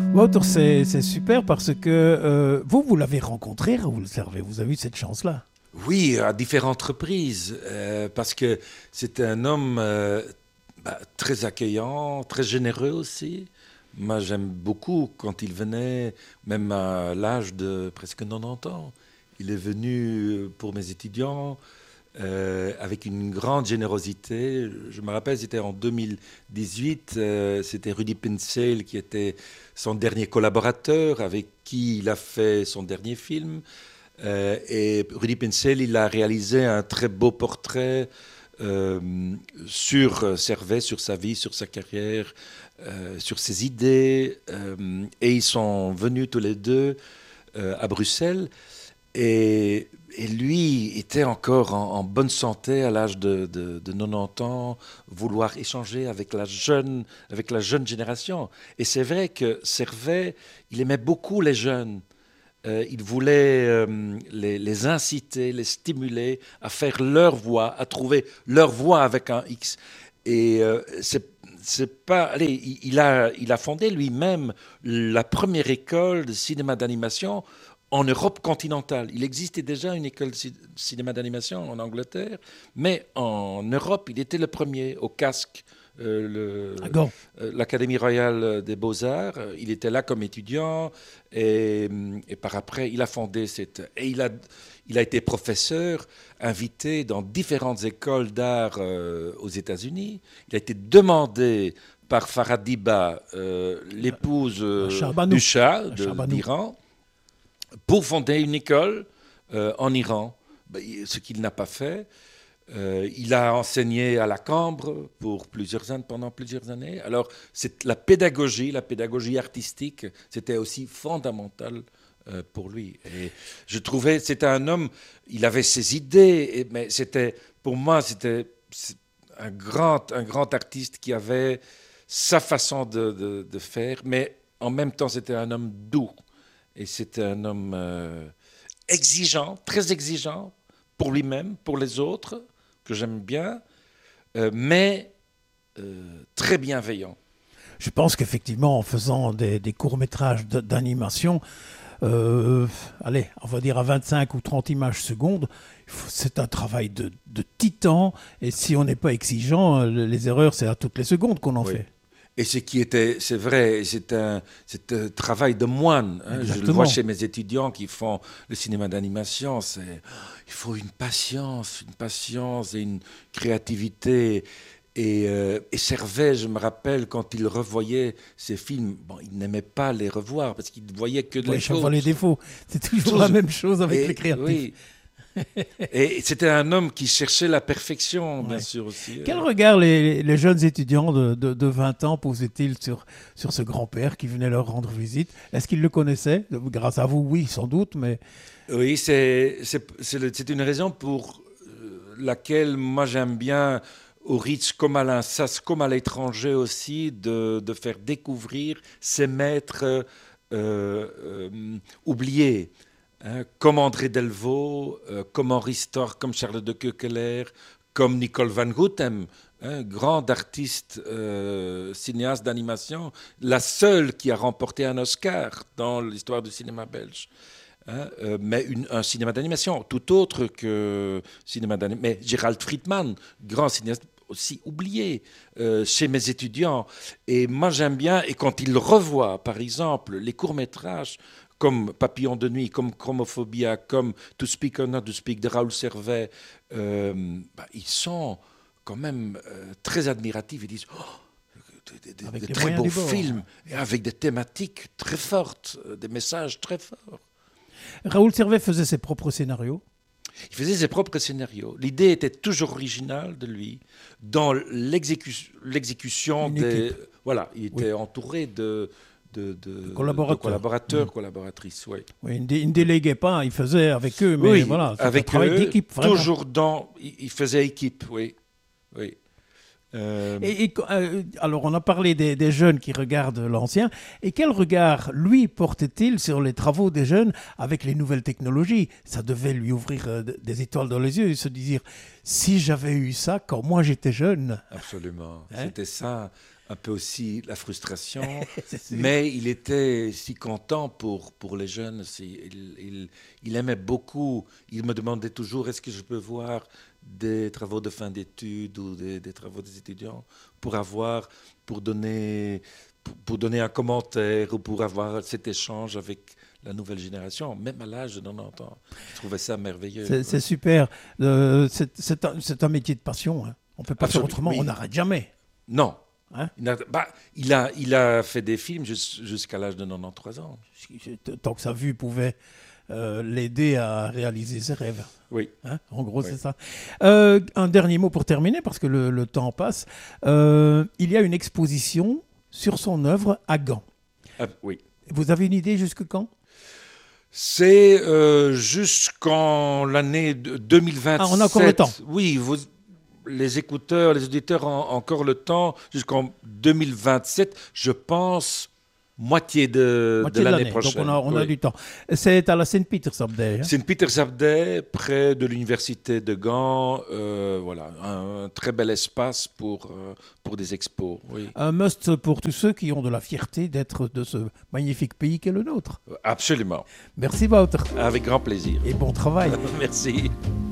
Wouter, c'est super parce que vous l'avez rencontré, Raoul Servet. Vous avez eu cette chance-là. Oui, à différentes reprises, parce que c'était un homme très accueillant, très généreux aussi. Moi, j'aime beaucoup quand il venait, même à l'âge de presque 90 ans. Il est venu pour mes étudiants avec une grande générosité. Je me rappelle, c'était en 2018, c'était Rudy Pincel qui était son dernier collaborateur, avec qui il a fait son dernier film. Et Rudy Pincel, il a réalisé un très beau portrait sur Servet, sur sa vie, sur sa carrière, sur ses idées. Et ils sont venus tous les deux à Bruxelles. Et lui était encore en bonne santé à l'âge de 90 ans, vouloir échanger avec la jeune génération. Et c'est vrai que Servet, il aimait beaucoup les jeunes. Il voulait les inciter, les stimuler à faire leur voix, à trouver leur voix avec un X. Et c'est pas. Allez, il a fondé lui-même la première école de cinéma d'animation en Europe continentale. Il existait déjà une école de cinéma d'animation en Angleterre, mais en Europe, il était le premier au casque. L'Académie royale des beaux-arts. Il était là comme étudiant et par après, il a fondé cette... Et il a été professeur, invité dans différentes écoles d'art aux États-Unis. Il a été demandé par Faradiba, l'épouse du Shah d'Iran, pour fonder une école en Iran, ce qu'il n'a pas fait. Il a enseigné à la Cambre pendant plusieurs années. Alors, la pédagogie artistique, c'était aussi fondamental pour lui. Et je trouvais, c'était un homme, il avait ses idées, mais pour moi, c'était un grand artiste qui avait sa façon de faire, mais en même temps, c'était un homme doux. Et c'était un homme exigeant, très exigeant pour lui-même, pour les autres, que j'aime bien, mais très bienveillant. Je pense qu'effectivement, en faisant des courts-métrages d'animation, allez, on va dire à 25 ou 30 images secondes, c'est un travail de titan. Et si on n'est pas exigeant, les erreurs, c'est à toutes les secondes qu'on en fait. Et c'est vrai, c'est un travail de moine. Hein. Je le vois chez mes étudiants qui font le cinéma d'animation. Il faut une patience et une créativité. Et Servet, je me rappelle, quand il revoyait ses films, il n'aimait pas les revoir parce qu'il ne voyait que les choses. Les défauts. C'est toujours la même chose avec les créatifs. Oui. Et c'était un homme qui cherchait la perfection, bien sûr aussi. Quel regard les jeunes étudiants de 20 ans posaient-ils sur ce grand-père qui venait leur rendre visite? Est-ce qu'ils le connaissaient? Grâce à vous, oui, sans doute, mais... Oui, c'est une raison pour laquelle moi j'aime bien, au Ritz comme à l'Insas, comme à l'étranger aussi, de faire découvrir ces maîtres oubliés. Hein, comme André Delvaux, comme Henri Storr, comme Charles de Keukeler, comme Nicole van Gouthem, grande artiste cinéaste d'animation, la seule qui a remporté un Oscar dans l'histoire du cinéma belge. Mais un cinéma d'animation, tout autre que cinéma d'animation. Mais Gérald Friedman, grand cinéaste aussi oublié chez mes étudiants. Et moi j'aime bien, et quand ils revoient par exemple les courts-métrages comme Papillon de nuit, comme Chromophobia, comme To Speak or Not to Speak de Raoul Servet, ils sont quand même très admiratifs. Ils disent des très beaux films, avec des thématiques très fortes, des messages très forts. Raoul Servet faisait ses propres scénarios? Il faisait ses propres scénarios. L'idée était toujours originale de lui. Dans l'exécution voilà, il était entouré de collaboratrices. Oui. Oui, il ne déléguait pas, il faisait avec eux, mais voilà, avec un travail d'équipe. Toujours il faisait équipe, oui. Alors, on a parlé des jeunes qui regardent l'ancien. Et quel regard, lui, portait-il sur les travaux des jeunes avec les nouvelles technologies? Ça devait lui ouvrir des étoiles dans les yeux et se dire, si j'avais eu ça quand moi j'étais jeune. Absolument, c'était ça. un peu aussi la frustration. C'est sûr. Mais il était si content pour les jeunes. Il aimait beaucoup. Il me demandait toujours est-ce que je peux voir des travaux de fin d'études ou des travaux des étudiants pour donner un commentaire ou pour avoir cet échange avec la nouvelle génération, même à l'âge de 90 ans. Je trouvais ça merveilleux. C'est super. C'est un métier de passion, hein. On ne peut pas faire autrement, Oui. on n'arrête jamais. Non. Hein? Il a fait des films jusqu'à l'âge de 93 ans. Tant que sa vue pouvait l'aider à réaliser ses rêves. Oui. Hein, en gros, Oui. c'est ça. Un dernier mot pour terminer, parce que le temps passe. Il y a une exposition sur son œuvre à Gand. Ah, oui. Vous avez une idée jusque quand? C'est jusqu'en l'année 2027. Ah, on a encore le temps. Oui, les écouteurs, les auditeurs ont encore le temps jusqu'en 2027, je pense, moitié de l'année prochaine. Donc on a Oui. du temps. C'est à la Saint-Petersabdij. Hein? Saint-Petersabdij, près de l'université de Gand, voilà, un très bel espace pour des expos. Oui. Un must pour tous ceux qui ont de la fierté d'être de ce magnifique pays qu'est le nôtre. Absolument, Merci Wouter avec grand plaisir. et bon travail. Merci.